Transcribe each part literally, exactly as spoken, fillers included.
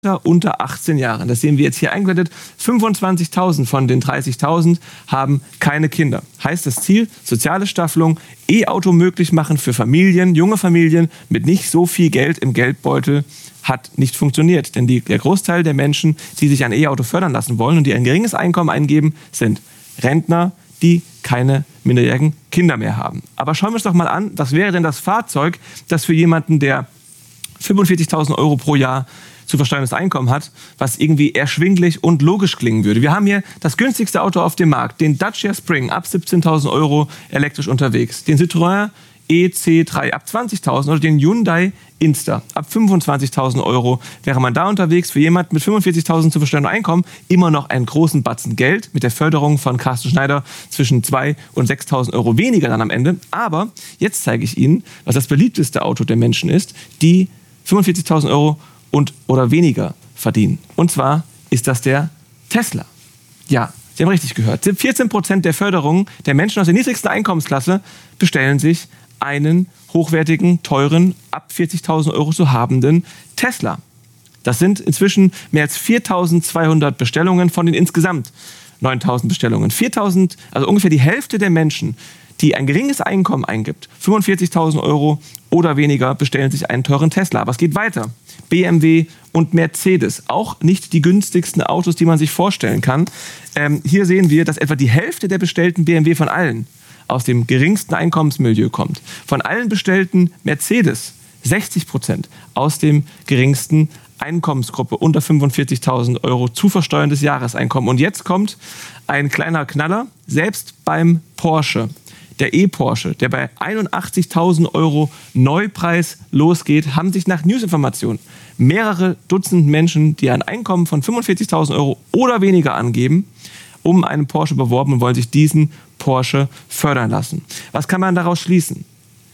unter achtzehn Jahren. Das sehen wir jetzt hier eingebettet. fünfundzwanzigtausend von den dreißigtausend haben keine Kinder. Heißt das Ziel, soziale Staffelung, E-Auto möglich machen für Familien, junge Familien mit nicht so viel Geld im Geldbeutel, hat nicht funktioniert. Denn die, der Großteil der Menschen, die sich ein E-Auto fördern lassen wollen und die ein geringes Einkommen eingeben, sind Rentner, die keine minderjährigen Kinder mehr haben. Aber schauen wir uns doch mal an, was wäre denn das Fahrzeug, das für jemanden, der fünfundvierzigtausend Euro pro Jahr zu versteuerndes Einkommen hat, was irgendwie erschwinglich und logisch klingen würde. Wir haben hier das günstigste Auto auf dem Markt, den Dacia Spring, ab siebzehntausend Euro elektrisch unterwegs, den Citroën E C drei ab zwanzigtausend oder den Hyundai Insta ab fünfundzwanzigtausend Euro. Wäre man da unterwegs, für jemanden mit fünfundvierzigtausend zu versteuerndem Einkommen immer noch einen großen Batzen Geld mit der Förderung von Carsten Schneider zwischen zweitausend und sechstausend Euro weniger dann am Ende. Aber jetzt zeige ich Ihnen, was das beliebteste Auto der Menschen ist, die fünfundvierzigtausend Euro und oder weniger verdienen. Und zwar ist das der Tesla. Ja, Sie haben richtig gehört. vierzehn Prozent der Förderung der Menschen aus der niedrigsten Einkommensklasse bestellen sich einen hochwertigen, teuren, ab vierzigtausend Euro zu habenden Tesla. Das sind inzwischen mehr als viertausendzweihundert Bestellungen von den insgesamt neuntausend Bestellungen. viertausend, also ungefähr die Hälfte der Menschen, die ein geringes Einkommen eingibt, fünfundvierzigtausend Euro oder weniger, bestellen sich einen teuren Tesla. Aber es geht weiter. B M W und Mercedes, auch nicht die günstigsten Autos, die man sich vorstellen kann. Ähm, hier sehen wir, dass etwa die Hälfte der bestellten B M W von allen aus dem geringsten Einkommensmilieu kommt. Von allen bestellten Mercedes sechzig Prozent aus dem geringsten Einkommensgruppe unter fünfundvierzigtausend Euro zu versteuerndes Jahreseinkommen. Und jetzt kommt ein kleiner Knaller, selbst beim Porsche. Der E-Porsche, der bei einundachtzigtausend Euro Neupreis losgeht, haben sich nach Newsinformationen mehrere Dutzend Menschen, die ein Einkommen von fünfundvierzigtausend Euro oder weniger angeben, um einen Porsche beworben und wollen sich diesen Porsche fördern lassen. Was kann man daraus schließen?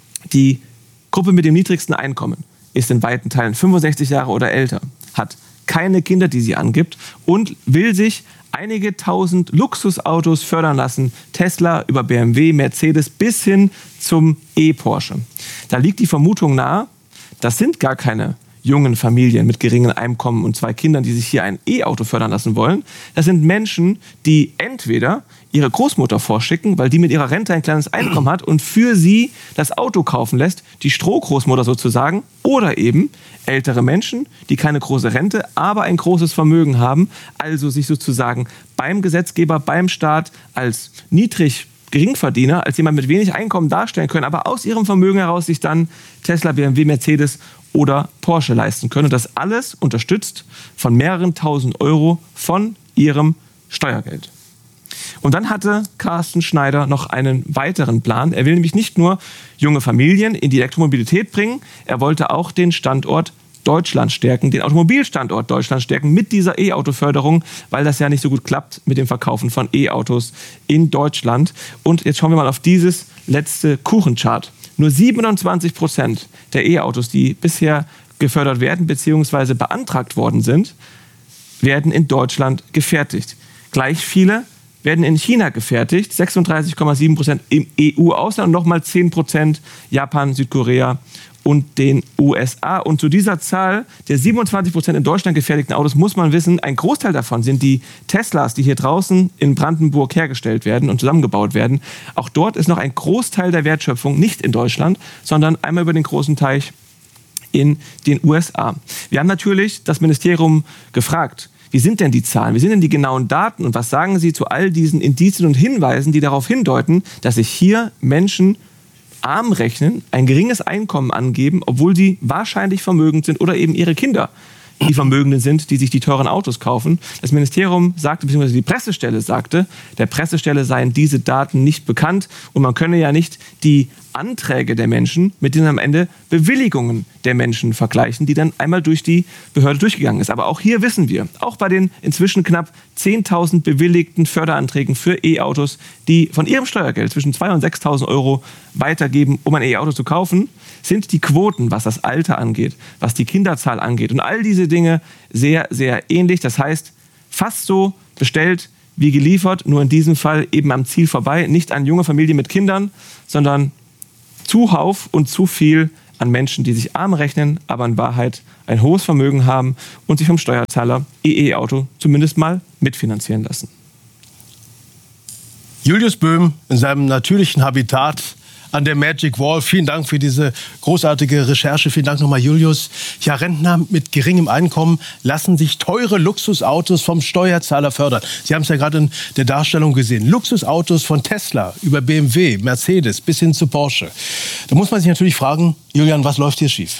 Die Gruppe mit dem niedrigsten Einkommen ist in weiten Teilen fünfundsechzig Jahre oder älter, hat keine Kinder, die sie angibt und will sich einige tausend Luxusautos fördern lassen. Tesla über B M W, Mercedes bis hin zum E-Porsche. Da liegt die Vermutung nahe, das sind gar keine jungen Familien mit geringem Einkommen und zwei Kindern, die sich hier ein E-Auto fördern lassen wollen. Das sind Menschen, die entweder ihre Großmutter vorschicken, weil die mit ihrer Rente ein kleines Einkommen hat und für sie das Auto kaufen lässt, die Strohgroßmutter sozusagen, oder eben ältere Menschen, die keine große Rente, aber ein großes Vermögen haben, also sich sozusagen beim Gesetzgeber, beim Staat als niedrig Geringverdiener, als jemand mit wenig Einkommen darstellen können, aber aus ihrem Vermögen heraus sich dann Tesla, B M W, Mercedes oder Porsche leisten können. Und das alles unterstützt von mehreren tausend Euro von ihrem Steuergeld. Und dann hatte Carsten Schneider noch einen weiteren Plan. Er will nämlich nicht nur junge Familien in die Elektromobilität bringen, er wollte auch den Standort Deutschland stärken, den Automobilstandort Deutschland stärken mit dieser E-Auto-Förderung, weil das ja nicht so gut klappt mit dem Verkaufen von E-Autos in Deutschland. Und jetzt schauen wir mal auf dieses letzte Kuchenchart. Nur siebenundzwanzig Prozent der E-Autos, die bisher gefördert werden bzw. beantragt worden sind, werden in Deutschland gefertigt. Gleich viele werden in China gefertigt, sechsunddreißig Komma sieben Prozent im E U-Ausland und nochmal zehn Prozent Japan, Südkorea und den U S A. Und zu dieser Zahl der siebenundzwanzig Prozent in Deutschland gefertigten Autos muss man wissen, ein Großteil davon sind die Teslas, die hier draußen in Brandenburg hergestellt werden und zusammengebaut werden. Auch dort ist noch ein Großteil der Wertschöpfung nicht in Deutschland, sondern einmal über den großen Teich in den U S A. Wir haben natürlich das Ministerium gefragt, wie sind denn die Zahlen, wie sind denn die genauen Daten und was sagen Sie zu all diesen Indizien und Hinweisen, die darauf hindeuten, dass sich hier Menschen arm rechnen, ein geringes Einkommen angeben, obwohl sie wahrscheinlich vermögend sind oder eben ihre Kinder die Vermögenden sind, die sich die teuren Autos kaufen. Das Ministerium sagte, beziehungsweise die Pressestelle sagte, der Pressestelle seien diese Daten nicht bekannt und man könne ja nicht die Anträge der Menschen mit den am Ende Bewilligungen der Menschen vergleichen, die dann einmal durch die Behörde durchgegangen ist. Aber auch hier wissen wir, auch bei den inzwischen knapp zehntausend bewilligten Förderanträgen für E-Autos, die von ihrem Steuergeld zwischen zweitausend und sechstausend Euro weitergeben, um ein E-Auto zu kaufen, sind die Quoten, was das Alter angeht, was die Kinderzahl angeht und all diese Dinge sehr, sehr ähnlich. Das heißt, fast so bestellt wie geliefert, nur in diesem Fall eben am Ziel vorbei. Nicht an junge Familien mit Kindern, sondern zuhauf und zu viel an Menschen, die sich arm rechnen, aber in Wahrheit ein hohes Vermögen haben und sich vom Steuerzahler ihr E-Auto zumindest mal mitfinanzieren lassen. Julius Böhm in seinem natürlichen Habitat an der Magic Wall. Vielen Dank für diese großartige Recherche. Vielen Dank nochmal, Julius. Ja, Rentner mit geringem Einkommen lassen sich teure Luxusautos vom Steuerzahler fördern. Sie haben es ja gerade in der Darstellung gesehen. Luxusautos von Tesla über B M W, Mercedes bis hin zu Porsche. Da muss man sich natürlich fragen, Julian, was läuft hier schief?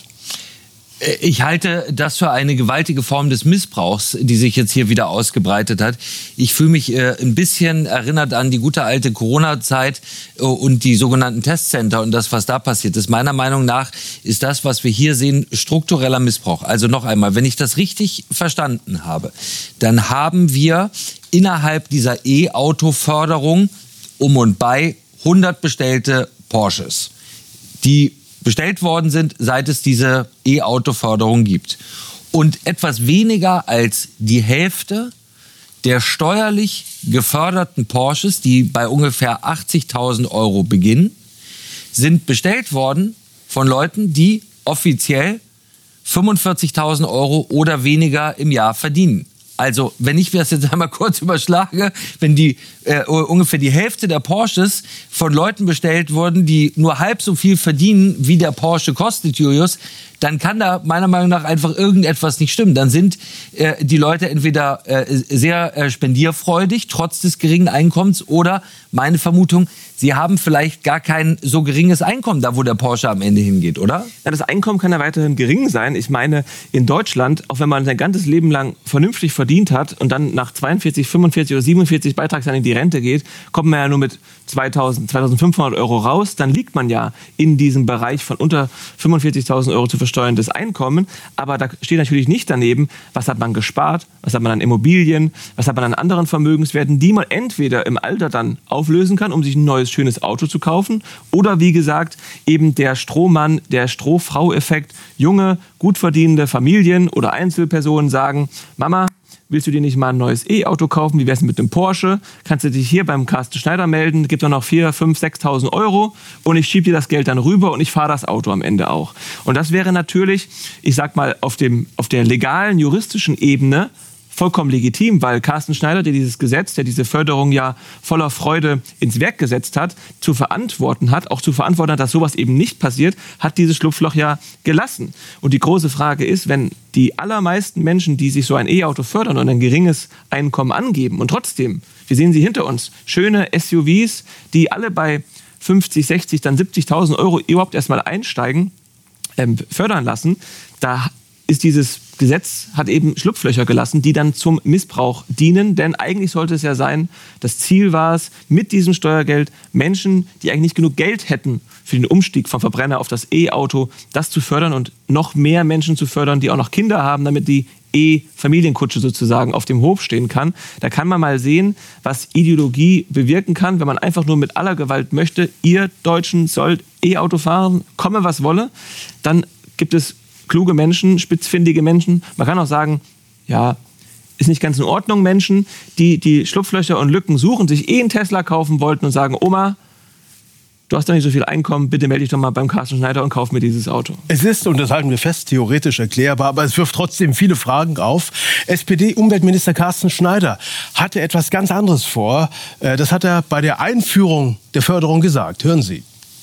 Ich halte das für eine gewaltige Form des Missbrauchs, die sich jetzt hier wieder ausgebreitet hat. Ich fühle mich äh, ein bisschen erinnert an die gute alte Corona-Zeit äh, und die sogenannten Testcenter und das, was da passiert ist. Meiner Meinung nach ist das, was wir hier sehen, struktureller Missbrauch. Also noch einmal, wenn ich das richtig verstanden habe, dann haben wir innerhalb dieser E-Auto-Förderung um und bei hundert bestellte Porsches, die bestellt worden sind, seit es diese E-Auto-Förderung gibt. Und etwas weniger als die Hälfte der steuerlich geförderten Porsches, die bei ungefähr achtzigtausend Euro beginnen, sind bestellt worden von Leuten, die offiziell fünfundvierzigtausend Euro oder weniger im Jahr verdienen. Also, wenn ich das jetzt einmal kurz überschlage, wenn die äh, ungefähr die Hälfte der Porsches von Leuten bestellt wurden, die nur halb so viel verdienen, wie der Porsche kostet, Julius, dann kann da meiner Meinung nach einfach irgendetwas nicht stimmen. Dann sind äh, die Leute entweder äh, sehr äh, spendierfreudig, trotz des geringen Einkommens, oder meine Vermutung, sie haben vielleicht gar kein so geringes Einkommen, da wo der Porsche am Ende hingeht, oder? Ja, das Einkommen kann ja weiterhin gering sein. Ich meine, in Deutschland, auch wenn man sein ganzes Leben lang vernünftig verdient hat und dann nach zweiundvierzig, fünfundvierzig oder siebenundvierzig Beitragsjahren in die Rente geht, kommt man ja nur mit zweitausend, zweitausendfünfhundert Euro raus. Dann liegt man ja in diesem Bereich von unter fünfundvierzigtausend Euro zu versteuerndes Einkommen. Aber da steht natürlich nicht daneben, was hat man gespart, was hat man an Immobilien, was hat man an anderen Vermögenswerten, die man entweder im Alter dann auflösen kann, um sich ein neues, schönes Auto zu kaufen, oder wie gesagt, eben der Strohmann, der Strohfrau-Effekt. Junge, gut verdienende Familien oder Einzelpersonen sagen, Mama, willst du dir nicht mal ein neues E-Auto kaufen? Wie wär's mit einem Porsche? Kannst du dich hier beim Carsten Schneider melden? Gibt doch noch vier, fünf, sechstausend Euro und ich schiebe dir das Geld dann rüber und ich fahre das Auto am Ende auch. Und das wäre natürlich, ich sag mal, auf dem, auf der legalen, juristischen Ebene vollkommen legitim, weil Carsten Schneider, der dieses Gesetz, der diese Förderung ja voller Freude ins Werk gesetzt hat, zu verantworten hat, auch zu verantworten hat, dass sowas eben nicht passiert, hat dieses Schlupfloch ja gelassen. Und die große Frage ist, wenn die allermeisten Menschen, die sich so ein E-Auto fördern und ein geringes Einkommen angeben und trotzdem, wir sehen sie hinter uns, schöne S U Vs, die alle bei fünfzig, sechzig, dann siebzigtausend Euro überhaupt erstmal einsteigen, ähm, fördern lassen, da ist dieses Gesetz, hat eben Schlupflöcher gelassen, die dann zum Missbrauch dienen. Denn eigentlich sollte es ja sein, das Ziel war es, mit diesem Steuergeld Menschen, die eigentlich nicht genug Geld hätten für den Umstieg vom Verbrenner auf das E-Auto, das zu fördern und noch mehr Menschen zu fördern, die auch noch Kinder haben, damit die E-Familienkutsche sozusagen auf dem Hof stehen kann. Da kann man mal sehen, was Ideologie bewirken kann, wenn man einfach nur mit aller Gewalt möchte, ihr Deutschen sollt E-Auto fahren, komme was wolle. Dann gibt es kluge Menschen, spitzfindige Menschen. Man kann auch sagen, ja, ist nicht ganz in Ordnung, Menschen, die die Schlupflöcher und Lücken suchen, sich eh einen Tesla kaufen wollten und sagen, Oma, du hast doch nicht so viel Einkommen, bitte melde dich doch mal beim Carsten Schneider und kauf mir dieses Auto. Es ist, und das halten wir fest, theoretisch erklärbar, aber es wirft trotzdem viele Fragen auf. S P D-Umweltminister Carsten Schneider hatte etwas ganz anderes vor. Das hat er bei der Einführung der Förderung gesagt. Hören Sie.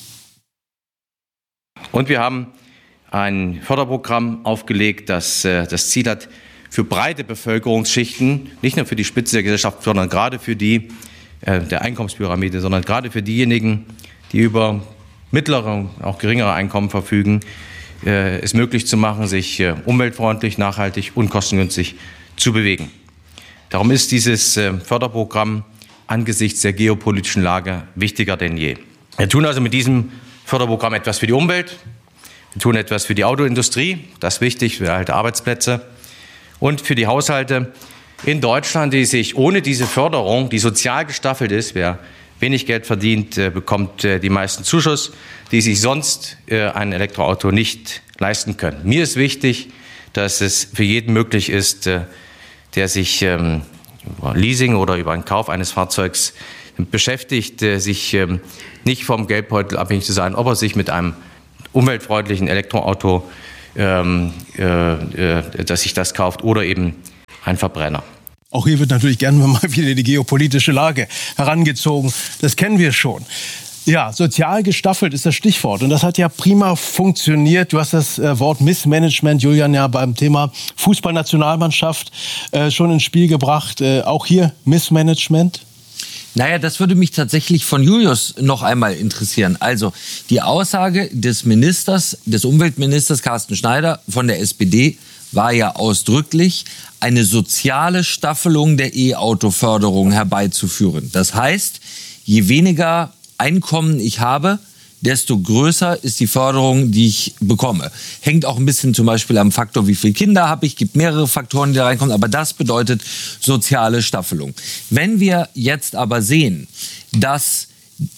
Und wir haben ein Förderprogramm aufgelegt, das äh, das Ziel hat, für breite Bevölkerungsschichten, nicht nur für die Spitze der Gesellschaft, sondern gerade für die äh, der Einkommenspyramide, sondern gerade für diejenigen, die über mittlere, auch geringere Einkommen verfügen, äh, es möglich zu machen, sich äh, umweltfreundlich, nachhaltig und kostengünstig zu bewegen. Darum ist dieses äh, Förderprogramm angesichts der geopolitischen Lage wichtiger denn je. Wir tun also mit diesem Förderprogramm etwas für die Umwelt. Wir tun etwas für die Autoindustrie, das ist wichtig, für erhalte Arbeitsplätze, und für die Haushalte in Deutschland, die sich ohne diese Förderung, die sozial gestaffelt ist, wer wenig Geld verdient, bekommt die meisten Zuschuss, die sich sonst ein Elektroauto nicht leisten können. Mir ist wichtig, dass es für jeden möglich ist, der sich über Leasing oder über einen Kauf eines Fahrzeugs beschäftigt, sich nicht vom Geldbeutel abhängig zu sein, ob er sich mit einem umweltfreundlichen Elektroauto, ähm, äh, dass sich das kauft, oder eben ein Verbrenner. Auch hier wird natürlich gerne mal wieder die geopolitische Lage herangezogen. Das kennen wir schon. Ja, sozial gestaffelt ist das Stichwort. Und das hat ja prima funktioniert. Du hast das äh, Wort Missmanagement, Julian, ja beim Thema Fußballnationalmannschaft äh, schon ins Spiel gebracht. Äh, auch hier Missmanagement? Naja, das würde mich tatsächlich von Julius noch einmal interessieren. Also die Aussage des Ministers, des Umweltministers Carsten Schneider von der S P D war ja ausdrücklich, eine soziale Staffelung der E-Auto-Förderung herbeizuführen. Das heißt, je weniger Einkommen ich habe, desto größer ist die Förderung, die ich bekomme. Hängt auch ein bisschen zum Beispiel am Faktor, wie viele Kinder habe ich, gibt mehrere Faktoren, die da reinkommen, aber das bedeutet soziale Staffelung. Wenn wir jetzt aber sehen, dass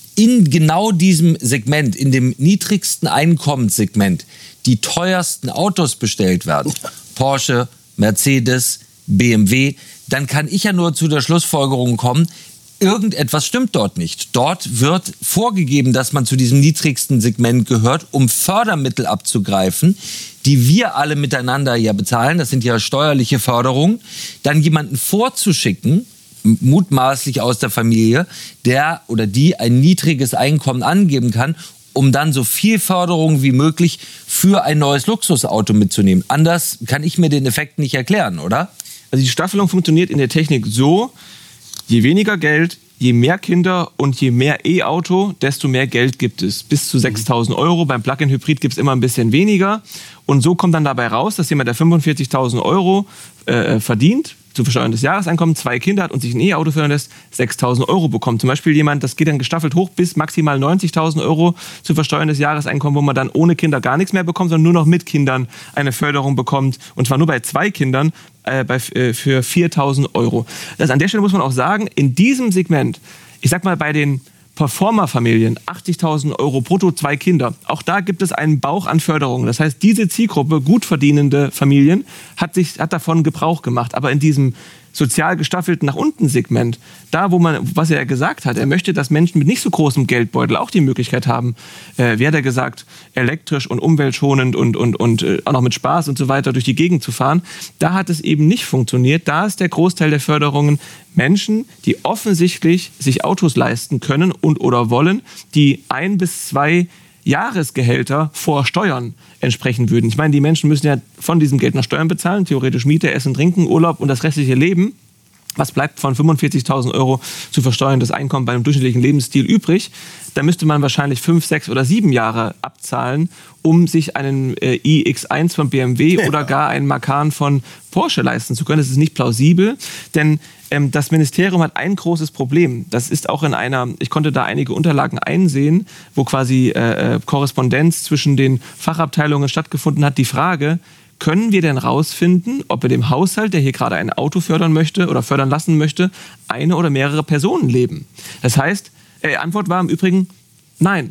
in genau diesem Segment, in dem niedrigsten Einkommenssegment, die teuersten Autos bestellt werden, Porsche, Mercedes, B M W, dann kann ich ja nur zu der Schlussfolgerung kommen, irgendetwas stimmt dort nicht. Dort wird vorgegeben, dass man zu diesem niedrigsten Segment gehört, um Fördermittel abzugreifen, die wir alle miteinander ja bezahlen. Das sind ja steuerliche Förderungen. Dann jemanden vorzuschicken, mutmaßlich aus der Familie, der oder die ein niedriges Einkommen angeben kann, um dann so viel Förderung wie möglich für ein neues Luxusauto mitzunehmen. Anders kann ich mir den Effekt nicht erklären, oder? Also die Staffelung funktioniert in der Technik so: Je weniger Geld, je mehr Kinder und je mehr E-Auto, desto mehr Geld gibt es. Bis zu sechstausend Euro. Beim Plug-in-Hybrid gibt es immer ein bisschen weniger. Und so kommt dann dabei raus, dass jemand, der fünfundvierzigtausend Euro äh, verdient, zu versteuerndes Jahreseinkommen, zwei Kinder hat und sich ein E-Auto fördern lässt, sechstausend Euro bekommt. Zum Beispiel jemand, das geht dann gestaffelt hoch bis maximal neunzigtausend Euro zu versteuerndes Jahreseinkommen, wo man dann ohne Kinder gar nichts mehr bekommt, sondern nur noch mit Kindern eine Förderung bekommt. Und zwar nur bei zwei Kindern äh, bei, äh, für viertausend Euro. Das, an der Stelle muss man auch sagen, in diesem Segment, ich sag mal bei den Performer-Familien, achtzigtausend Euro brutto, zwei Kinder. Auch da gibt es einen Bauch an Förderungen. Das heißt, diese Zielgruppe, gut verdienende Familien, hat, sich, hat davon Gebrauch gemacht. Aber in diesem sozial gestaffelten nach unten Segment, da wo man, was er gesagt hat, er möchte, dass Menschen mit nicht so großem Geldbeutel auch die Möglichkeit haben, äh, wie hat er gesagt, elektrisch und umweltschonend und, und, und äh, auch noch mit Spaß und so weiter durch die Gegend zu fahren. Da hat es eben nicht funktioniert. Da ist der Großteil der Förderungen Menschen, die offensichtlich sich Autos leisten können und oder wollen, die ein bis zwei Jahresgehälter vor Steuern entsprechen würden. Ich meine, die Menschen müssen ja von diesem Geld noch Steuern bezahlen, theoretisch Miete, Essen, Trinken, Urlaub und das restliche Leben. Was bleibt von fünfundvierzigtausend Euro zu versteuerndes Einkommen bei einem durchschnittlichen Lebensstil übrig? Da müsste man wahrscheinlich fünf, sechs oder sieben Jahre abzahlen, um sich einen äh, i X eins von B M W ja. oder gar einen Macan von Porsche leisten zu können. Das ist nicht plausibel, denn ähm, das Ministerium hat ein großes Problem. Das ist auch in einer, ich konnte da einige Unterlagen einsehen, wo quasi äh, Korrespondenz zwischen den Fachabteilungen stattgefunden hat. Die Frage: Können wir denn rausfinden, ob in dem Haushalt, der hier gerade ein Auto fördern möchte oder fördern lassen möchte, eine oder mehrere Personen leben? Das heißt, äh, Antwort war im Übrigen nein.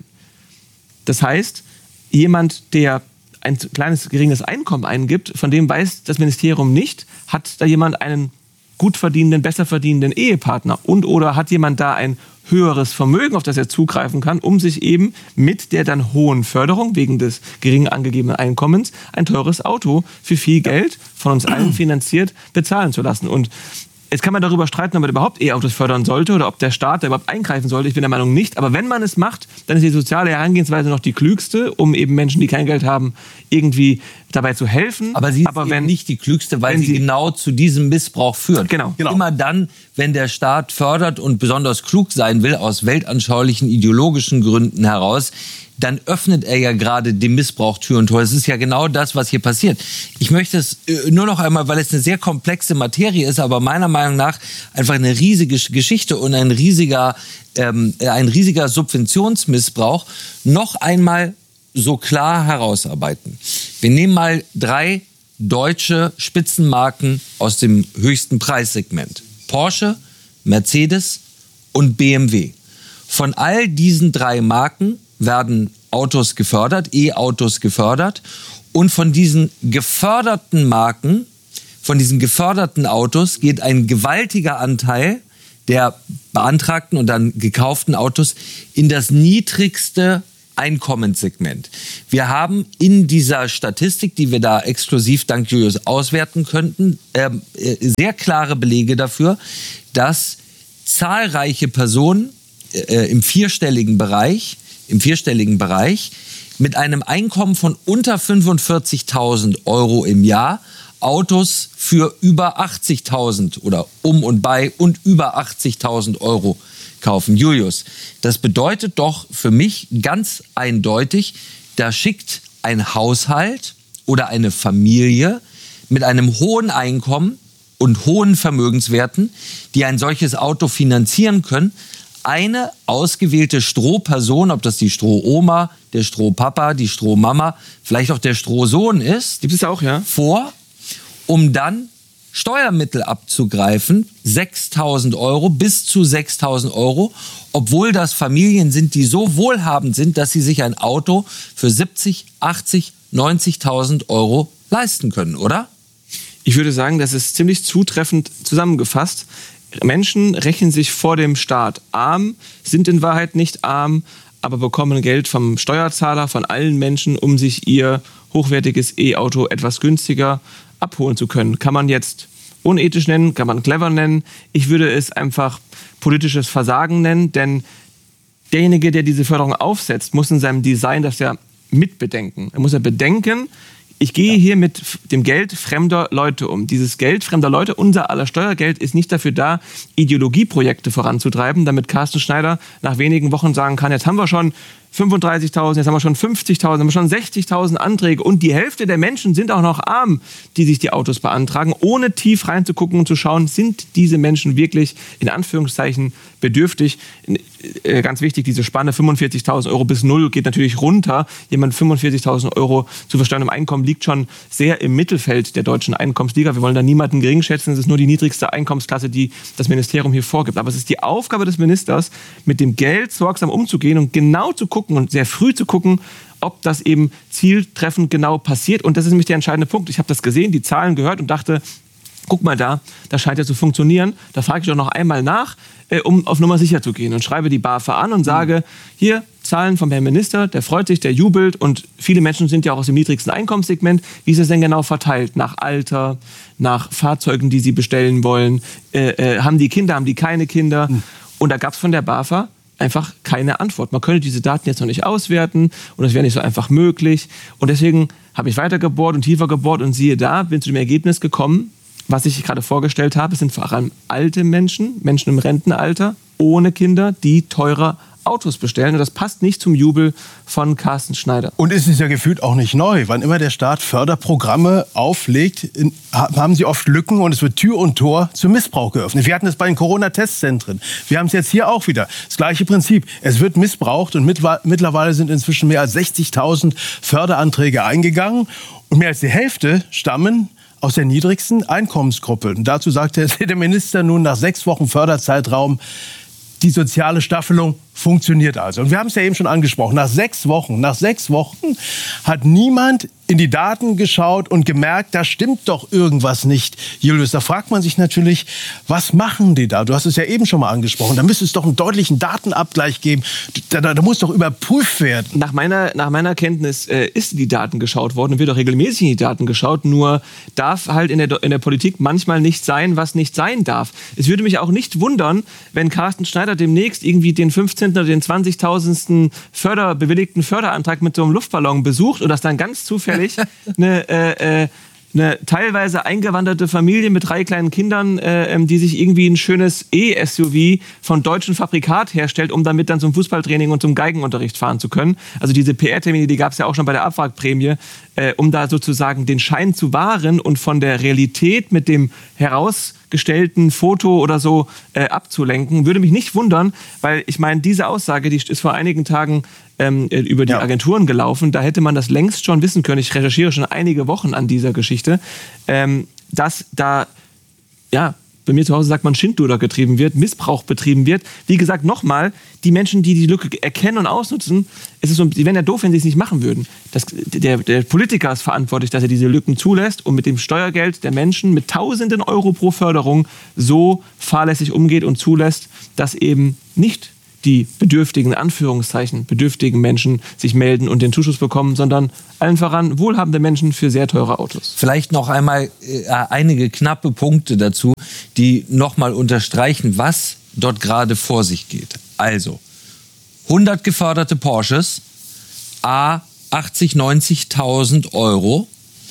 Das heißt, jemand, der ein kleines, geringes Einkommen eingibt, von dem weiß das Ministerium nicht, hat da jemand einen gut verdienenden, besser verdienenden Ehepartner und oder hat jemand da ein höheres Vermögen, auf das er zugreifen kann, um sich eben mit der dann hohen Förderung wegen des gering angegebenen Einkommens ein teures Auto für viel Geld von uns allen finanziert bezahlen zu lassen. Und jetzt kann man darüber streiten, ob man überhaupt E-Autos fördern sollte oder ob der Staat da überhaupt eingreifen sollte. Ich bin der Meinung nicht. Aber wenn man es macht, dann ist die soziale Herangehensweise noch die klügste, um eben Menschen, die kein Geld haben, irgendwie dabei zu helfen. Aber sie ist aber wenn, nicht die klügste, weil sie, sie genau zu diesem Missbrauch führt. Genau. genau. Immer dann, wenn der Staat fördert und besonders klug sein will, aus weltanschaulichen, ideologischen Gründen heraus, dann öffnet er ja gerade dem Missbrauch Tür und Tor. Es ist ja genau das, was hier passiert. Ich möchte es nur noch einmal, weil es eine sehr komplexe Materie ist, aber meiner Meinung nach einfach eine riesige Geschichte und ein riesiger, ähm, ein riesiger Subventionsmissbrauch, noch einmal so klar herausarbeiten. Wir nehmen mal drei deutsche Spitzenmarken aus dem höchsten Preissegment. Porsche, Mercedes und B M W. Von all diesen drei Marken werden Autos gefördert, E-Autos gefördert. Und von diesen geförderten Marken, von diesen geförderten Autos geht ein gewaltiger Anteil der beantragten und dann gekauften Autos in das niedrigste Einkommenssegment. Wir haben in dieser Statistik, die wir da exklusiv dank Julius auswerten könnten, äh, sehr klare Belege dafür, dass zahlreiche Personen äh, im vierstelligen Bereich, im vierstelligen Bereich mit einem Einkommen von unter fünfundvierzigtausend Euro im Jahr Autos für über achtzigtausend oder um und bei und über achtzigtausend Euro kaufen. Julius, das bedeutet doch für mich ganz eindeutig, da schickt ein Haushalt oder eine Familie mit einem hohen Einkommen und hohen Vermögenswerten, die ein solches Auto finanzieren können, eine ausgewählte Strohperson, ob das die Strohoma, der Strohpapa, die Strohmama, vielleicht auch der Strohsohn ist, gibt es auch, ja, vor, um dann Steuermittel abzugreifen, sechstausend Euro, bis zu sechstausend Euro, obwohl das Familien sind, die so wohlhabend sind, dass sie sich ein Auto für siebzig, achtzig, neunzigtausend Euro leisten können, oder? Ich würde sagen, das ist ziemlich zutreffend zusammengefasst. Menschen rechnen sich vor dem Staat arm, sind in Wahrheit nicht arm, aber bekommen Geld vom Steuerzahler, von allen Menschen, um sich ihr hochwertiges E-Auto etwas günstiger abholen zu können. Kann man jetzt unethisch nennen, kann man clever nennen. Ich würde es einfach politisches Versagen nennen, denn derjenige, der diese Förderung aufsetzt, muss in seinem Design das ja mitbedenken. Er muss ja bedenken, ich gehe ja. hier mit dem Geld fremder Leute um. Dieses Geld fremder Leute, unser aller Steuergeld, ist nicht dafür da, Ideologieprojekte voranzutreiben, damit Carsten Schneider nach wenigen Wochen sagen kann, jetzt haben wir schon fünfunddreißigtausend, jetzt haben wir schon fünfzigtausend, haben wir schon sechzigtausend Anträge und die Hälfte der Menschen sind auch noch arm, die sich die Autos beantragen, ohne tief reinzugucken und zu schauen, sind diese Menschen wirklich in Anführungszeichen bedürftig. Äh, ganz wichtig, diese Spanne fünfundvierzigtausend Euro bis null geht natürlich runter. Jemand fünfundvierzigtausend Euro zu versteuerndem Einkommen liegt schon sehr im Mittelfeld der deutschen Einkommensliga. Wir wollen da niemanden gering schätzen, es ist nur die niedrigste Einkommensklasse, die das Ministerium hier vorgibt. Aber es ist die Aufgabe des Ministers, mit dem Geld sorgsam umzugehen und genau zu gucken, und sehr früh zu gucken, ob das eben zieltreffend genau passiert. Und das ist nämlich der entscheidende Punkt. Ich habe das gesehen, die Zahlen gehört und dachte, guck mal da, das scheint ja zu funktionieren. Da frage ich doch noch einmal nach, äh, um auf Nummer sicher zu gehen. Und schreibe die BAFA an und sage, hier, Zahlen vom Herrn Minister, der freut sich, der jubelt. Und viele Menschen sind ja auch aus dem niedrigsten Einkommensssegment. Wie ist es denn genau verteilt? Nach Alter, nach Fahrzeugen, die sie bestellen wollen? Äh, äh, haben die Kinder, haben die keine Kinder? Mhm. Und da gab es von der BAFA einfach keine Antwort. Man könnte diese Daten jetzt noch nicht auswerten und das wäre nicht so einfach möglich. Und deswegen habe ich weiter gebohrt und tiefer gebohrt und siehe da, bin zu dem Ergebnis gekommen, was ich gerade vorgestellt habe. Es sind vor allem alte Menschen, Menschen im Rentenalter, ohne Kinder, die teurer Autos bestellen. Und das passt nicht zum Jubel von Carsten Schneider. Und es ist ja gefühlt auch nicht neu. Wann immer der Staat Förderprogramme auflegt, haben sie oft Lücken und es wird Tür und Tor zum Missbrauch geöffnet. Wir hatten es bei den Corona-Testzentren. Wir haben es jetzt hier auch wieder. Das gleiche Prinzip. Es wird missbraucht und mittlerweile sind inzwischen mehr als sechzigtausend Förderanträge eingegangen. Und mehr als die Hälfte stammen aus der niedrigsten Einkommensgruppe. Und dazu sagte der Minister nun nach sechs Wochen Förderzeitraum, die soziale Staffelung funktioniert also. Und wir haben es ja eben schon angesprochen. Nach sechs Wochen, nach sechs Wochen hat niemand in die Daten geschaut und gemerkt, da stimmt doch irgendwas nicht. Julius, da fragt man sich natürlich, was machen die da? Du hast es ja eben schon mal angesprochen. Da müsste es doch einen deutlichen Datenabgleich geben. Da, da, da muss doch überprüft werden. Nach meiner, nach meiner Kenntnis äh, ist in die Daten geschaut worden und wird auch regelmäßig in die Daten geschaut. Nur darf halt in der, in der Politik manchmal nicht sein, was nicht sein darf. Es würde mich auch nicht wundern, wenn Carsten Schneider demnächst irgendwie den fünfzehnten oder den zwanzigtausendsten Förder, bewilligten Förderantrag mit so einem Luftballon besucht und das dann ganz zufällig eine, äh, äh, eine teilweise eingewanderte Familie mit drei kleinen Kindern, äh, die sich irgendwie ein schönes E-S U V von deutschem Fabrikat herstellt, um damit dann zum Fußballtraining und zum Geigenunterricht fahren zu können. Also diese P R-Termine, die gab es ja auch schon bei der Abwrackprämie, äh, um da sozusagen den Schein zu wahren und von der Realität mit dem herausgestellten Foto oder so äh, abzulenken. Würde mich nicht wundern, weil ich meine, diese Aussage, die ist vor einigen Tagen ähm, über die ja. Agenturen gelaufen. Da hätte man das längst schon wissen können. Ich recherchiere schon einige Wochen an dieser Geschichte, ähm, dass da, ja, bei mir zu Hause sagt man, Schindluder getrieben wird, Missbrauch betrieben wird. Wie gesagt, nochmal, die Menschen, die die Lücke erkennen und ausnutzen, es ist so, die wären ja doof, wenn sie es nicht machen würden. Das, der, der Politiker ist verantwortlich, dass er diese Lücken zulässt und mit dem Steuergeld der Menschen mit tausenden Euro pro Förderung so fahrlässig umgeht und zulässt, dass eben nicht die bedürftigen, Anführungszeichen, bedürftigen Menschen sich melden und den Zuschuss bekommen, sondern allen voran wohlhabende Menschen für sehr teure Autos. Vielleicht noch einmal äh, einige knappe Punkte dazu, die nochmal unterstreichen, was dort gerade vor sich geht. Also, hundert geförderte Porsches, a achtzig, neunzigtausend Euro.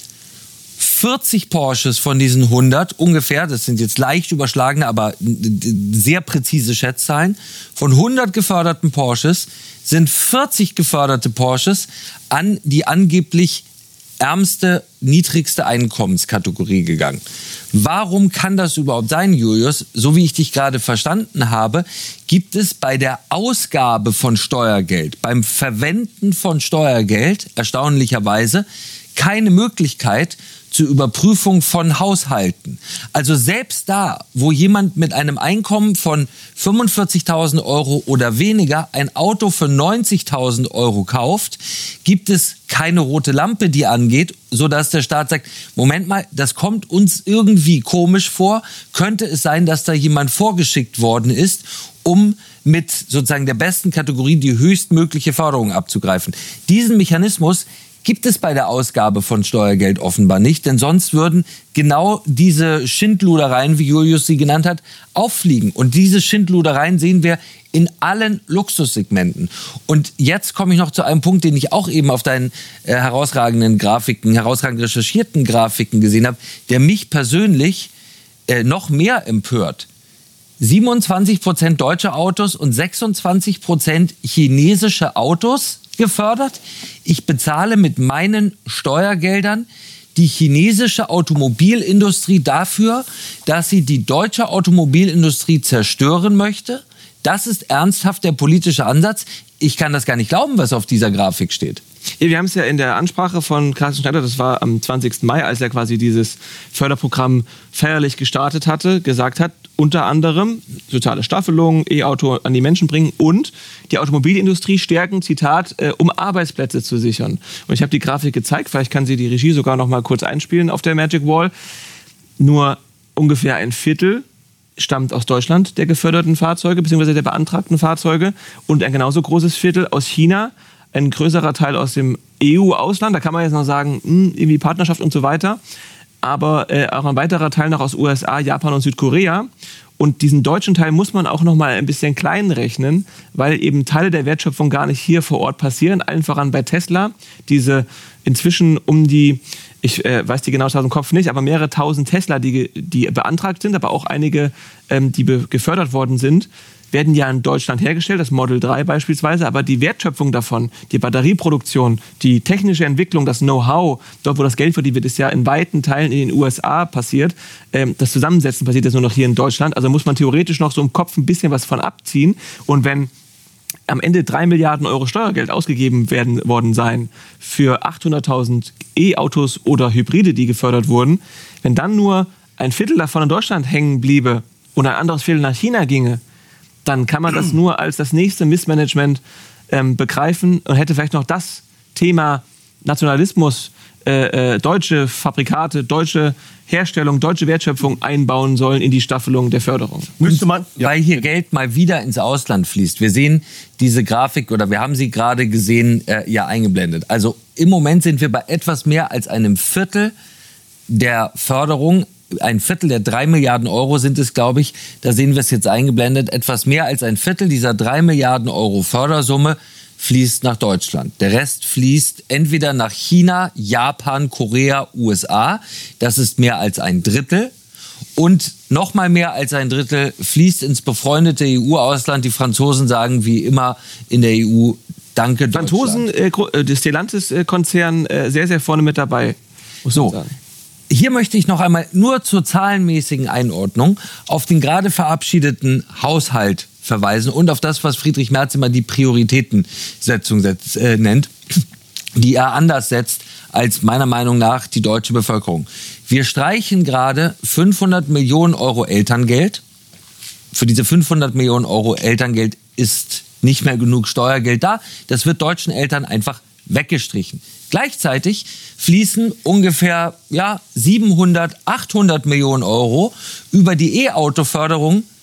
vierzig Porsches von diesen hundert, ungefähr, das sind jetzt leicht überschlagene, aber sehr präzise Schätzzahlen, von hundert geförderten Porsches sind vierzig geförderte Porsches an die angeblich ärmste, niedrigste Einkommenskategorie gegangen. Warum kann das überhaupt sein, Julius? So wie ich dich gerade verstanden habe, gibt es bei der Ausgabe von Steuergeld, beim Verwenden von Steuergeld, erstaunlicherweise, keine Möglichkeit zur Überprüfung von Haushalten. Also selbst da, wo jemand mit einem Einkommen von fünfundvierzigtausend Euro oder weniger ein Auto für neunzigtausend Euro kauft, gibt es keine rote Lampe, die angeht, sodass der Staat sagt, Moment mal, das kommt uns irgendwie komisch vor. Könnte es sein, dass da jemand vorgeschickt worden ist, um mit sozusagen der besten Kategorie die höchstmögliche Förderung abzugreifen? Diesen Mechanismus gibt es bei der Ausgabe von Steuergeld offenbar nicht, denn sonst würden genau diese Schindludereien, wie Julius sie genannt hat, auffliegen. Und diese Schindludereien sehen wir in allen Luxussegmenten. Und jetzt komme ich noch zu einem Punkt, den ich auch eben auf deinen äh, herausragenden Grafiken, herausragend recherchierten Grafiken gesehen habe, der mich persönlich äh, noch mehr empört. siebenundzwanzig Prozent deutsche Autos und sechsundzwanzig Prozent chinesische Autos gefördert. Ich bezahle mit meinen Steuergeldern die chinesische Automobilindustrie dafür, dass sie die deutsche Automobilindustrie zerstören möchte. Das ist ernsthaft der politische Ansatz. Ich kann das gar nicht glauben, was auf dieser Grafik steht. Ja, wir haben es ja in der Ansprache von Carsten Schneider, das war am zwanzigsten Mai, als er quasi dieses Förderprogramm feierlich gestartet hatte, gesagt hat, unter anderem soziale Staffelung, E-Auto an die Menschen bringen und die Automobilindustrie stärken, Zitat, äh, um Arbeitsplätze zu sichern. Und ich habe die Grafik gezeigt, vielleicht kann sie die Regie sogar noch mal kurz einspielen auf der Magic Wall. Nur ungefähr ein Viertel stammt aus Deutschland der geförderten Fahrzeuge bzw. der beantragten Fahrzeuge und ein genauso großes Viertel aus China, ein größerer Teil aus dem E U-Ausland. Da kann man jetzt noch sagen, mh, irgendwie Partnerschaft und so weiter. Aber äh, auch ein weiterer Teil noch aus U S A, Japan und Südkorea. Und diesen deutschen Teil muss man auch noch mal ein bisschen klein rechnen, weil eben Teile der Wertschöpfung gar nicht hier vor Ort passieren. Allen voran bei Tesla. Diese inzwischen um die, ich äh, weiß die genaue Zahl aus dem Kopf nicht, aber mehrere tausend Tesla, die, die beantragt sind, aber auch einige, ähm, die be- gefördert worden sind, werden ja in Deutschland hergestellt, das Model drei beispielsweise, aber die Wertschöpfung davon, die Batterieproduktion, die technische Entwicklung, das Know-how, dort wo das Geld verdient wird, ist ja in weiten Teilen in den U S A passiert. Ähm, das Zusammensetzen passiert jetzt nur noch hier in Deutschland, also muss man theoretisch noch so im Kopf ein bisschen was von abziehen und wenn am Ende drei Milliarden Euro Steuergeld ausgegeben werden worden sein für achthunderttausend E-Autos oder Hybride, die gefördert wurden, wenn dann nur ein Viertel davon in Deutschland hängen bliebe und ein anderes Viertel nach China ginge, dann kann man das nur als das nächste Missmanagement ähm, begreifen und hätte vielleicht noch das Thema Nationalismus, äh, äh, deutsche Fabrikate, deutsche Herstellung, deutsche Wertschöpfung einbauen sollen in die Staffelung der Förderung. Müsste man, ja. Weil hier Geld mal wieder ins Ausland fließt. Wir sehen diese Grafik oder wir haben sie gerade gesehen, äh, ja eingeblendet. Also im Moment sind wir bei etwas mehr als einem Viertel der Förderung. Ein Viertel der drei Milliarden Euro sind es, glaube ich. Da sehen wir es jetzt eingeblendet. Etwas mehr als ein Viertel dieser drei Milliarden Euro Fördersumme fließt nach Deutschland. Der Rest fließt entweder nach China, Japan, Korea, U S A. Das ist mehr als ein Drittel. Und noch mal mehr als ein Drittel fließt ins befreundete E U-Ausland. Die Franzosen sagen wie immer in der E U, danke Deutschland. Franzosen, äh, des Stellantis-Konzern, äh, sehr, sehr vorne mit dabei, muss so. man sagen. Hier möchte ich noch einmal nur zur zahlenmäßigen Einordnung auf den gerade verabschiedeten Haushalt verweisen und auf das, was Friedrich Merz immer die Prioritätensetzung setzt, äh, nennt, die er anders setzt als meiner Meinung nach die deutsche Bevölkerung. Wir streichen gerade fünfhundert Millionen Euro Elterngeld. Für diese fünfhundert Millionen Euro Elterngeld ist nicht mehr genug Steuergeld da. Das wird deutschen Eltern einfach weggestrichen. Gleichzeitig fließen ungefähr ja, siebenhundert, achthundert Millionen Euro über die E-Auto-Förderung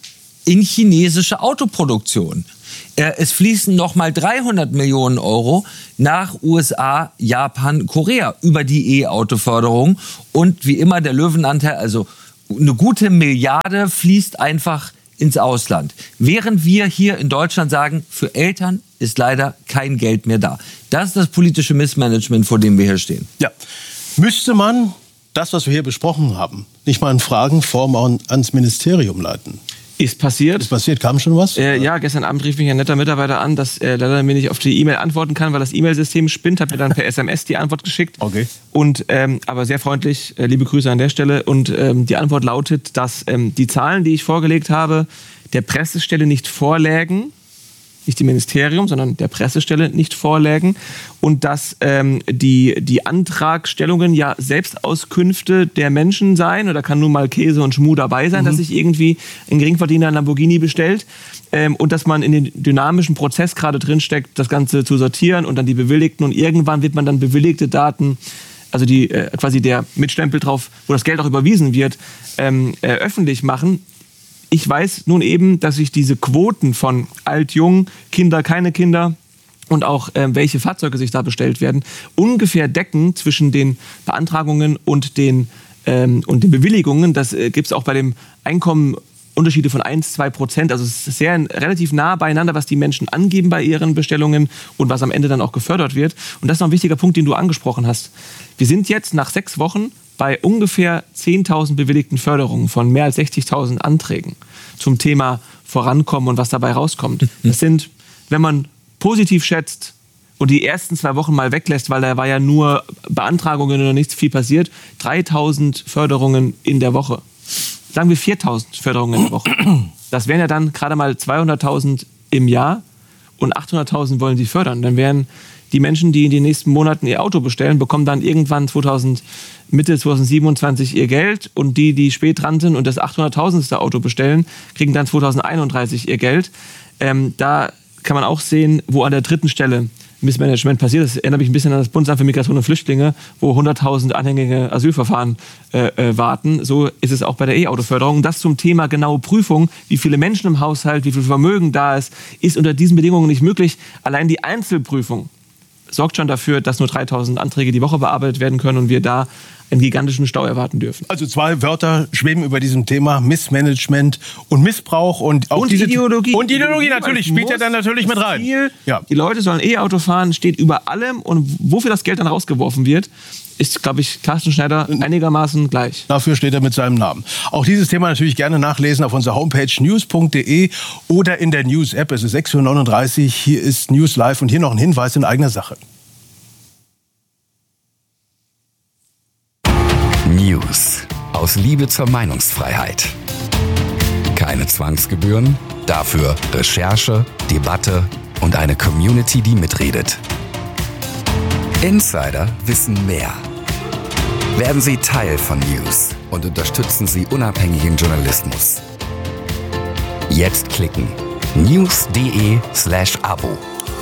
in chinesische Autoproduktion. Es fließen nochmal dreihundert Millionen Euro nach U S A, Japan, Korea über die E-Auto-Förderung. Und wie immer der Löwenanteil, also eine gute Milliarde fließt einfach ins Ausland. Während wir hier in Deutschland sagen, für Eltern ist leider kein Geld mehr da. Das ist das politische Missmanagement, vor dem wir hier stehen. Ja. Müsste man das, was wir hier besprochen haben, nicht mal in Fragenform an, ans Ministerium leiten? Ist passiert. Ist passiert, kam schon was? Äh, ja, gestern Abend rief mich ein netter Mitarbeiter an, dass er leider mir nicht auf die E-Mail antworten kann, weil das E-Mail-System spinnt, hat mir dann per S M S die Antwort geschickt. Okay. Und, ähm, aber sehr freundlich, äh, liebe Grüße an der Stelle. Und ähm, die Antwort lautet, dass ähm, die Zahlen, die ich vorgelegt habe, der Pressestelle nicht vorlägen, nicht dem Ministerium, sondern der Pressestelle nicht vorlägen und dass ähm, die, die Antragstellungen ja Selbstauskünfte der Menschen seien, oder kann nun mal Käse und Schmuh dabei sein, mhm. dass sich irgendwie ein Geringverdiener ein Lamborghini bestellt ähm, und dass man in den dynamischen Prozess gerade drinsteckt, das Ganze zu sortieren und dann die Bewilligten, und irgendwann wird man dann bewilligte Daten, also die äh, quasi der Mitstempel drauf, wo das Geld auch überwiesen wird, ähm, äh, öffentlich machen. Ich weiß nun eben, dass sich diese Quoten von alt, jung, Kinder, keine Kinder und auch äh, welche Fahrzeuge sich da bestellt werden, ungefähr decken zwischen den Beantragungen und den, ähm, und den Bewilligungen. Das äh, gibt es auch bei dem Einkommen Unterschiede von ein bis zwei Prozent. Also es ist sehr relativ nah beieinander, was die Menschen angeben bei ihren Bestellungen und was am Ende dann auch gefördert wird. Und das ist noch ein wichtiger Punkt, den du angesprochen hast. Wir sind jetzt nach sechs Wochen bei ungefähr zehntausend bewilligten Förderungen von mehr als sechzigtausend Anträgen zum Thema Vorankommen und was dabei rauskommt. Das sind, wenn man positiv schätzt und die ersten zwei Wochen mal weglässt, weil da war ja nur Beantragungen und nichts viel passiert, dreitausend Förderungen in der Woche. Sagen wir viertausend Förderungen in der Woche. Das wären ja dann gerade mal zweihunderttausend im Jahr und achthunderttausend wollen sie fördern. Dann wären die Menschen, die in den nächsten Monaten ihr Auto bestellen, bekommen dann irgendwann zweitausend, Mitte zweitausendsiebenundzwanzig ihr Geld, und die, die spät dran sind und das achthunderttausendste Auto bestellen, kriegen dann zweitausendeinunddreißig ihr Geld. Ähm, da kann man auch sehen, wo an der dritten Stelle Missmanagement passiert. Das erinnert mich ein bisschen an das Bundesamt für Migration und Flüchtlinge, wo hunderttausend anhängige Asylverfahren äh, äh, warten. So ist es auch bei der E-Auto-Förderung. Das zum Thema genaue Prüfung, wie viele Menschen im Haushalt, wie viel Vermögen da ist, ist unter diesen Bedingungen nicht möglich. Allein die Einzelprüfung sorgt schon dafür, dass nur dreitausend Anträge die Woche bearbeitet werden können und wir da einen gigantischen Stau erwarten dürfen. Also zwei Wörter schweben über diesem Thema: Missmanagement und Missbrauch und auch und diese Ideologie. Und Ideologie natürlich spielt ja dann natürlich mit rein. Ziel, ja. Die Leute sollen E-Auto fahren, steht über allem, und wofür das Geld dann rausgeworfen wird, ist, glaube ich, Carsten Schneider einigermaßen gleich. Dafür steht er mit seinem Namen. Auch dieses Thema natürlich gerne nachlesen auf unserer Homepage news punkt de oder in der News-App. Es ist sechs Uhr neununddreißig, hier ist News Live und hier noch ein Hinweis in eigener Sache. News aus Liebe zur Meinungsfreiheit. Keine Zwangsgebühren, dafür Recherche, Debatte und eine Community, die mitredet. Insider wissen mehr. Werden Sie Teil von News und unterstützen Sie unabhängigen Journalismus. Jetzt klicken news punkt de slash abo.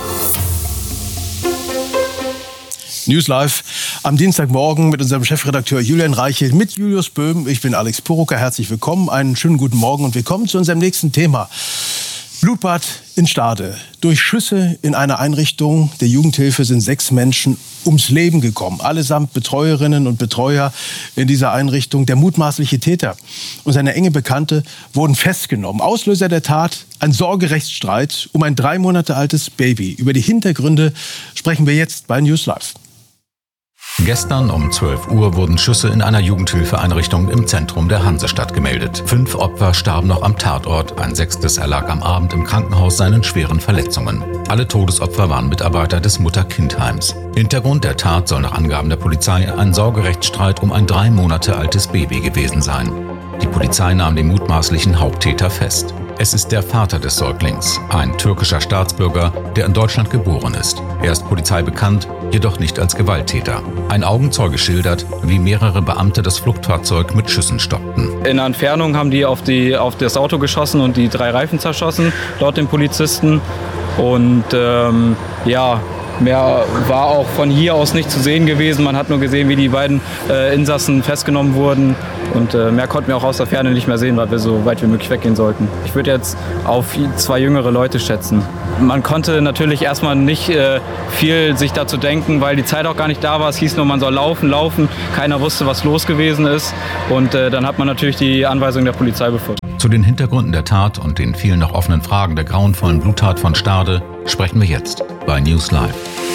News Live am Dienstagmorgen mit unserem Chefredakteur Julian Reichelt, mit Julius Böhm. Ich bin Alex Purucker. Herzlich willkommen. Einen schönen guten Morgen und wir kommen zu unserem nächsten Thema. Blutbad in Stade. Durch Schüsse in einer Einrichtung der Jugendhilfe sind sechs Menschen ums Leben gekommen. Allesamt Betreuerinnen und Betreuer in dieser Einrichtung. Der mutmaßliche Täter und seine enge Bekannte wurden festgenommen. Auslöser der Tat: ein Sorgerechtsstreit um ein drei Monate altes Baby. Über die Hintergründe sprechen wir jetzt bei News Live. Gestern um zwölf Uhr wurden Schüsse in einer Jugendhilfeeinrichtung im Zentrum der Hansestadt gemeldet. Fünf Opfer starben noch am Tatort, ein sechstes erlag am Abend im Krankenhaus seinen schweren Verletzungen. Alle Todesopfer waren Mitarbeiter des Mutter-Kind-Heims. Hintergrund der Tat soll nach Angaben der Polizei ein Sorgerechtsstreit um ein drei Monate altes Baby gewesen sein. Die Polizei nahm den mutmaßlichen Haupttäter fest. Es ist der Vater des Säuglings, ein türkischer Staatsbürger, der in Deutschland geboren ist. Er ist Polizei bekannt, jedoch nicht als Gewalttäter. Ein Augenzeuge schildert, wie mehrere Beamte das Fluchtfahrzeug mit Schüssen stoppten. In der Entfernung haben die auf, die auf das Auto geschossen und die drei Reifen zerschossen, laut den Polizisten. Und ähm, ja, Mehr war auch von hier aus nicht zu sehen gewesen. Man hat nur gesehen, wie die beiden äh, Insassen festgenommen wurden. Und äh, mehr konnten wir auch aus der Ferne nicht mehr sehen, weil wir so weit wie möglich weggehen sollten. Ich würde jetzt auf zwei jüngere Leute schätzen. Man konnte natürlich erstmal nicht äh, viel sich dazu denken, weil die Zeit auch gar nicht da war. Es hieß nur, man soll laufen, laufen. Keiner wusste, was los gewesen ist. Und äh, dann hat man natürlich die Anweisung der Polizei befolgt. Zu den Hintergründen der Tat und den vielen noch offenen Fragen der grauenvollen Bluttat von Stade sprechen wir jetzt bei News Live.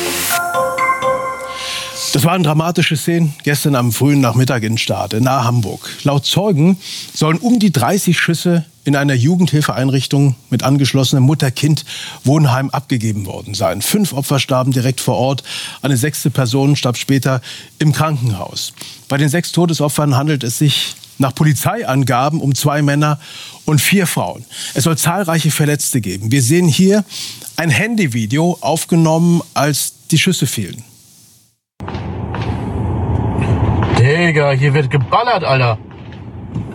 Das waren dramatische Szenen gestern am frühen Nachmittag in Stade, nahe Hamburg. Laut Zeugen sollen um die dreißig Schüsse in einer Jugendhilfeeinrichtung mit angeschlossenem Mutter-Kind-Wohnheim abgegeben worden sein. Fünf Opfer starben direkt vor Ort. Eine sechste Person starb später im Krankenhaus. Bei den sechs Todesopfern handelt es sich nach Polizeiangaben um zwei Männer und vier Frauen. Es soll zahlreiche Verletzte geben. Wir sehen hier ein Handyvideo, aufgenommen, als die Schüsse fielen. Digga, hier wird geballert, Alter.